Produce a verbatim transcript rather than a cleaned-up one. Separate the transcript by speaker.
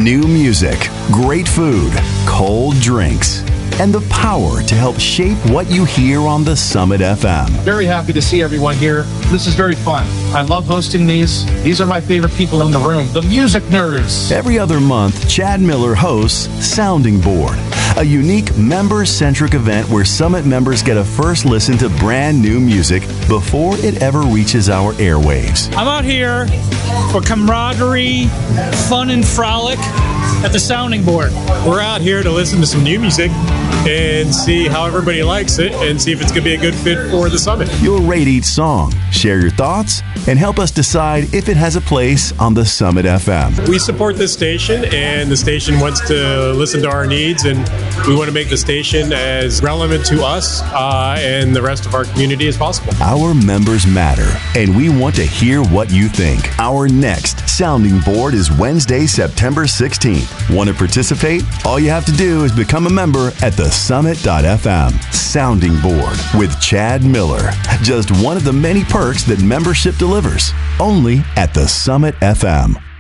Speaker 1: New music, great food, cold drinks, and the power to help shape what you hear on the Summit F M.
Speaker 2: Very happy to see everyone here. This is very fun. I love hosting these. These are my favorite people in the room, the music nerds.
Speaker 1: Every other month, Chad Miller hosts Sounding Board, a unique member-centric event where Summit members get a first listen to brand new music before it ever reaches our airwaves.
Speaker 3: I'm out here for camaraderie, fun and frolic at the Sounding Board.
Speaker 4: We're out here to listen to some new music and see how everybody likes it and see if it's going to be a good fit for the Summit.
Speaker 1: You'll rate each song, share your thoughts, and help us decide if it has a place on the Summit F M.
Speaker 4: We support this station, and the station wants to listen to our needs, and we want to make the station as relevant to us uh, and the rest of our community as possible.
Speaker 1: Our members matter, and we want to hear what you think. Our next Sounding Board is Wednesday, September sixteenth. Want to participate? All you have to do is become a member at the summit dot f m. Sounding Board with Chad Miller. Just one of the many perks that membership delivers. Only at the Summit F M.